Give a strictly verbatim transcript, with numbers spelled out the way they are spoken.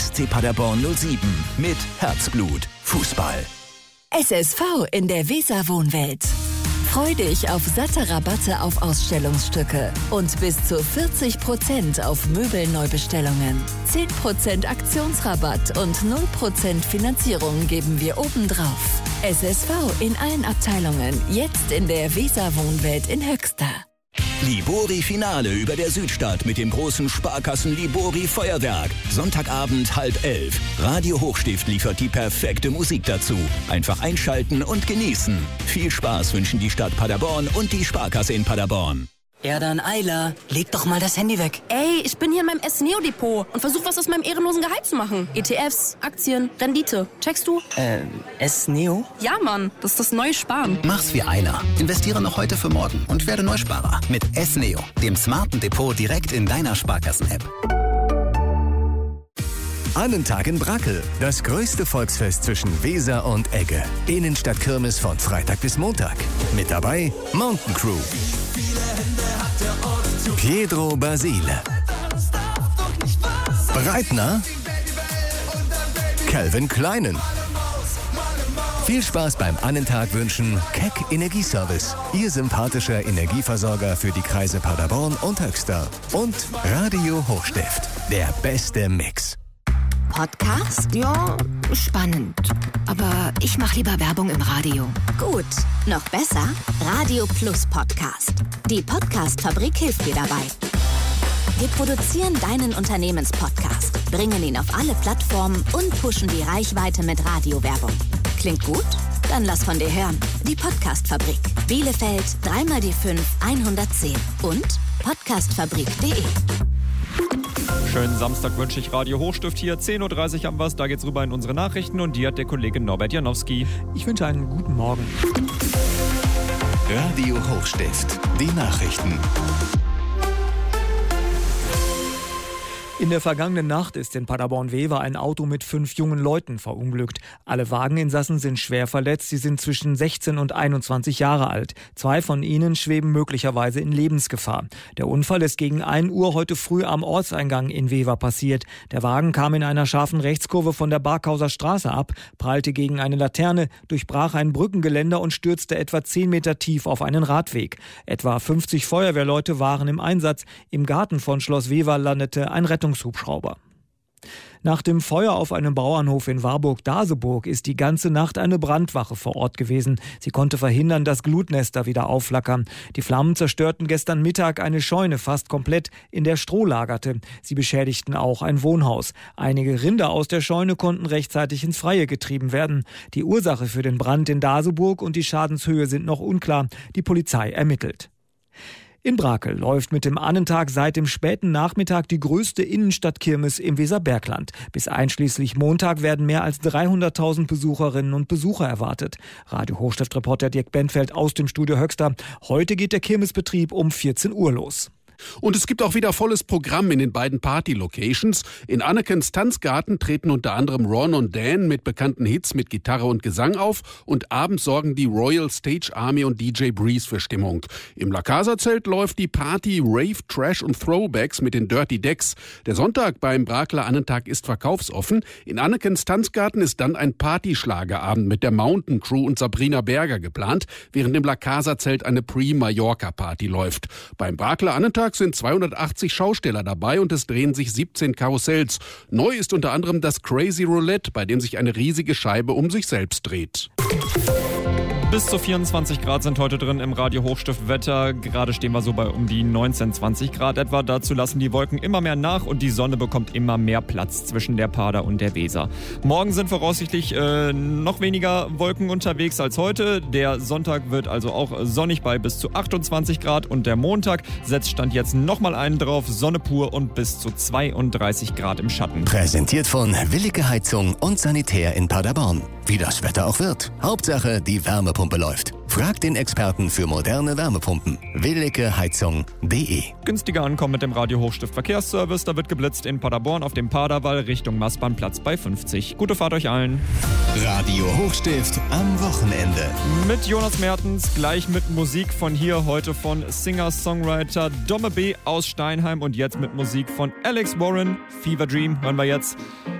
S C Paderborn null sieben mit Herzblut Fußball. S S V in der Weser-Wohnwelt. Freu dich auf satte Rabatte auf Ausstellungsstücke und bis zu vierzig Prozent auf Möbelneubestellungen. zehn Prozent Aktionsrabatt und null Prozent Finanzierung geben wir obendrauf. S S V in allen Abteilungen, jetzt in der Weser-Wohnwelt in Höxter. Libori-Finale über der Südstadt mit dem großen Sparkassen-Libori-Feuerwerk. Sonntagabend halb elf. Radio Hochstift liefert die perfekte Musik dazu. Einfach einschalten und genießen. Viel Spaß wünschen die Stadt Paderborn und die Sparkasse in Paderborn. Ja dann, Ayla, leg doch mal das Handy weg. Ey, ich bin hier in meinem S-Neo-Depot und versuche was aus meinem ehrenlosen Gehalt zu machen. E T Fs, Aktien, Rendite. Checkst du? Äh, S-Neo? Ja, Mann, das ist das neue Sparen. Mach's wie Ayla. Investiere noch heute für morgen und werde Neusparer. Mit S-Neo, dem smarten Depot direkt in deiner Sparkassen-App. Annentag in Brackel, das größte Volksfest zwischen Weser und Egge. Innenstadtkirmes von Freitag bis Montag. Mit dabei Mountain Crew, Pietro Basile, Breitner, Calvin Kleinen. Viel Spaß beim Annentag wünschen Keck Energieservice, Ihr sympathischer Energieversorger für die Kreise Paderborn und Höxter. Und Radio Hochstift, der beste Mix. Podcast? Ja, spannend. Aber ich mache lieber Werbung im Radio. Gut, noch besser? Radio Plus Podcast. Die Podcast-Fabrik hilft dir dabei. Wir produzieren deinen Unternehmenspodcast, bringen ihn auf alle Plattformen und pushen die Reichweite mit Radiowerbung. Klingt gut? Dann lass von dir hören. Die Podcast-Fabrik. Bielefeld, drei mal die fünf, hundertzehn und podcastfabrik punkt de. Schönen Samstag wünsche ich Radio Hochstift hier. zehn Uhr dreißig haben wir es. Da geht's rüber in unsere Nachrichten und die hat der Kollege Norbert Janowski. Ich wünsche einen guten Morgen. Radio Hochstift, die Nachrichten. In der vergangenen Nacht ist in Paderborn-Wever ein Auto mit fünf jungen Leuten verunglückt. Alle Wageninsassen sind schwer verletzt. Sie sind zwischen sechzehn und einundzwanzig Jahre alt. Zwei von ihnen schweben möglicherweise in Lebensgefahr. Der Unfall ist gegen ein Uhr heute früh am Ortseingang in Wever passiert. Der Wagen kam in einer scharfen Rechtskurve von der Barkhauser Straße ab, prallte gegen eine Laterne, durchbrach ein Brückengeländer und stürzte etwa zehn Meter tief auf einen Radweg. Etwa fünfzig Feuerwehrleute waren im Einsatz. Im Garten von Schloss Wever landete ein Rettungshubschrauber. Nach dem Feuer auf einem Bauernhof in Warburg-Daseburg ist die ganze Nacht eine Brandwache vor Ort gewesen. Sie konnte verhindern, dass Glutnester wieder aufflackern. Die Flammen zerstörten gestern Mittag eine Scheune fast komplett, in der Stroh lagerte. Sie beschädigten auch ein Wohnhaus. Einige Rinder aus der Scheune konnten rechtzeitig ins Freie getrieben werden. Die Ursache für den Brand in Daseburg und die Schadenshöhe sind noch unklar. Die Polizei ermittelt. In Brackel läuft mit dem Annentag seit dem späten Nachmittag die größte Innenstadtkirmes im Weserbergland. Bis einschließlich Montag werden mehr als dreihunderttausend Besucherinnen und Besucher erwartet. Radio Hochstift-Reporter Dirk Benfeld aus dem Studio Höxter. Heute geht der Kirmesbetrieb um vierzehn Uhr los. Und es gibt auch wieder volles Programm in den beiden Party-Locations. In Annekens Tanzgarten treten unter anderem Ron und Dan mit bekannten Hits mit Gitarre und Gesang auf. Und abends sorgen die Royal Stage Army und D J Breeze für Stimmung. Im La Casa-Zelt läuft die Party Rave, Trash und Throwbacks mit den Dirty Decks. Der Sonntag beim Brackeler Annentag ist verkaufsoffen. In Annekens Tanzgarten ist dann ein Partyschlagerabend mit der Mountain Crew und Sabrina Berger geplant, während im La Casa-Zelt eine Pre-Mallorca-Party läuft. Beim Brackeler Annentag sind zweihundertachtzig Schausteller dabei und es drehen sich siebzehn Karussells. Neu ist unter anderem das Crazy Roulette, bei dem sich eine riesige Scheibe um sich selbst dreht. Bis zu vierundzwanzig Grad sind heute drin im Radio Hochstift Wetter. Gerade stehen wir so bei um die neunzehn, zwanzig Grad etwa. Dazu lassen die Wolken immer mehr nach und die Sonne bekommt immer mehr Platz zwischen der Pader und der Weser. Morgen sind voraussichtlich äh, noch weniger Wolken unterwegs als heute. Der Sonntag wird also auch sonnig bei bis zu achtundzwanzig Grad und der Montag setzt Stand jetzt nochmal einen drauf. Sonne pur und bis zu zweiunddreißig Grad im Schatten. Präsentiert von Willige Heizung und Sanitär in Paderborn. Wie das Wetter auch wird. Hauptsache, die Wärmepumpe läuft. Frag den Experten für moderne Wärmepumpen. willige heizung punkt de. Günstiger ankommen mit dem Radio Hochstift Verkehrsservice. Da wird geblitzt in Paderborn auf dem Paderwall Richtung Mastbahnplatz bei fünfzig. Gute Fahrt euch allen. Radio Hochstift am Wochenende. Mit Jonas Mertens, gleich mit Musik von hier, heute von Singer-Songwriter Domme B. aus Steinheim und jetzt mit Musik von Alex Warren. Fever Dream hören wir jetzt.